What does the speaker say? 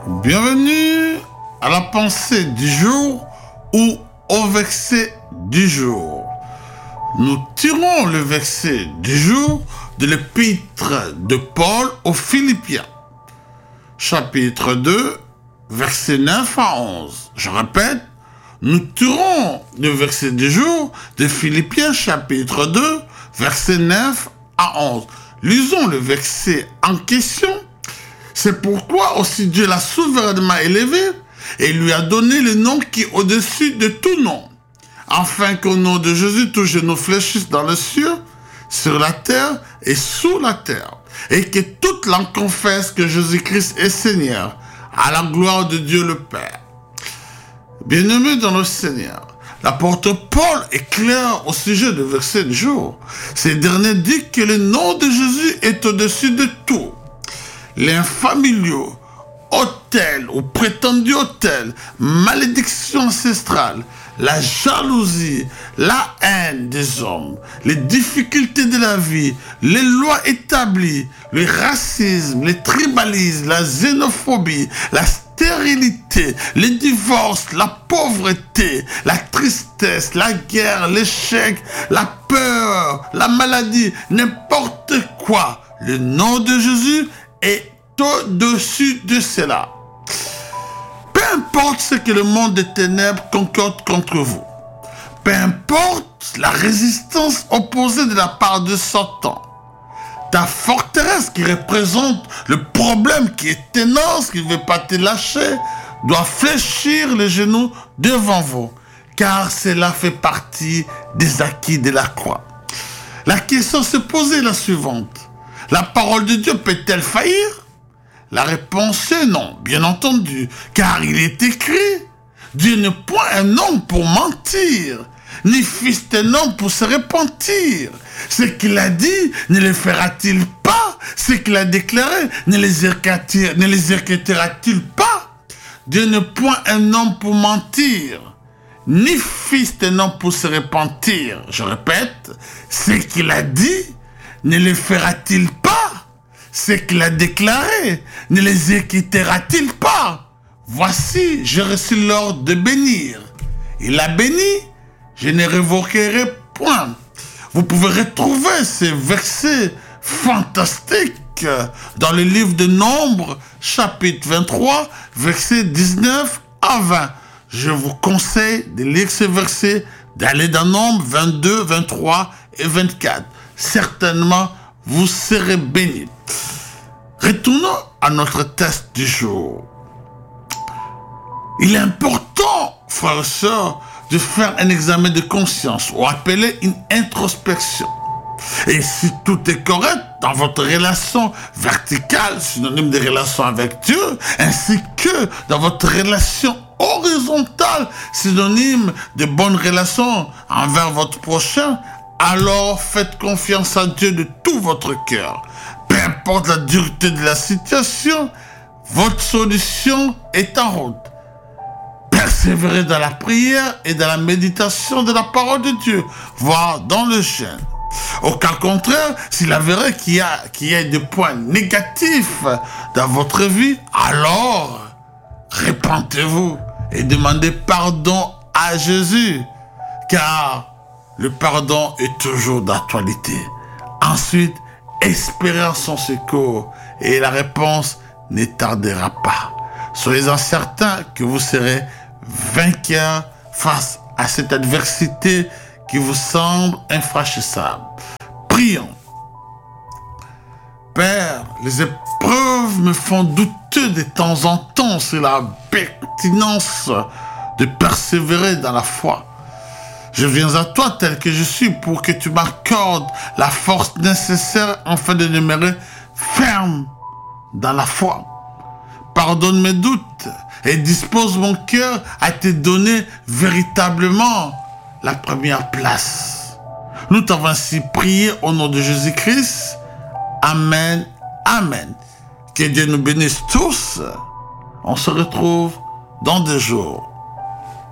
Bienvenue à la pensée du jour ou au verset du jour. Nous tirons le verset du jour de l'épître de Paul aux Philippiens, chapitre 2, versets 9 à 11. Je répète, nous tirons le verset du jour de Philippiens, chapitre 2, versets 9 à 11. Lisons le verset en question. C'est pourquoi aussi Dieu l'a souverainement élevé et lui a donné le nom qui est au-dessus de tout nom, afin qu'au nom de Jésus, tout genou fléchisse dans le ciel, sur la terre et sous la terre, et que toute langue confesse que Jésus-Christ est Seigneur, à la gloire de Dieu le Père. Bien-aimés dans le Seigneur, l'apôtre Paul est clair au sujet du verset du jour. Ce dernier dit que le nom de Jésus est au-dessus de tout. Les familiaux, autels ou prétendus autels, malédiction ancestrale, la jalousie, la haine des hommes, les difficultés de la vie, les lois établies, le racisme, le tribalisme, la xénophobie, la stérilité, les divorces, la pauvreté, la tristesse, la guerre, l'échec, la peur, la maladie, n'importe quoi. Le nom de Jésus est au-dessus de cela. Peu importe ce que le monde des ténèbres concorde contre vous, peu importe la résistance opposée de la part de Satan, ta forteresse qui représente le problème qui est ténance, qui ne veut pas te lâcher, doit fléchir les genoux devant vous, car cela fait partie des acquis de la croix. La question se posait la suivante. La parole de Dieu peut-elle faillir? La réponse est non, bien entendu, car il est écrit, Dieu n'est point un homme pour mentir, ni fils d'un homme pour se repentir. Ce qu'il a dit, ne le fera-t-il pas? Ce qu'il a déclaré, ne les exécutera-t-il pas? Dieu n'est point un homme pour mentir, ni fils d'un homme pour se repentir. Je répète, ce qu'il a dit, ne le fera-t-il pas? Ce qu'il a déclaré, ne les exécutera-t-il pas? Voici, j'ai reçu l'ordre de bénir. Il a béni, je ne révoquerai point. Vous pouvez retrouver ces versets fantastiques dans le livre de Nombres, chapitre 23, versets 19 à 20. Je vous conseille de lire ces versets, d'aller dans Nombres 22, 23 et 24. Certainement, vous serez bénis. Retournons à notre test du jour. Il est important, frères et sœurs, de faire un examen de conscience ou appeler une introspection. Et si tout est correct dans votre relation verticale, synonyme de relation avec Dieu, ainsi que dans votre relation horizontale, synonyme de bonne relation envers votre prochain, alors faites confiance à Dieu de tout votre cœur. Peu importe la dureté de la situation, votre solution est en route. Persévérez dans la prière et dans la méditation de la parole de Dieu, voire dans le jeûne. Au cas contraire, s'il avérait qu'il y a des points négatifs dans votre vie, alors repentez-vous et demandez pardon à Jésus, car le pardon est toujours d'actualité. Ensuite, espérez en son secours et la réponse ne tardera pas. Soyez-en certains que vous serez vainqueur face à cette adversité qui vous semble infranchissable. Prions. Père, les épreuves me font douter de temps en temps sur la pertinence de persévérer dans la foi. Je viens à toi tel que je suis pour que tu m'accordes la force nécessaire afin de demeurer ferme dans la foi. Pardonne mes doutes et dispose mon cœur à te donner véritablement la première place. Nous t'avons ainsi prié au nom de Jésus-Christ. Amen. Amen. Que Dieu nous bénisse tous. On se retrouve dans 2 jours.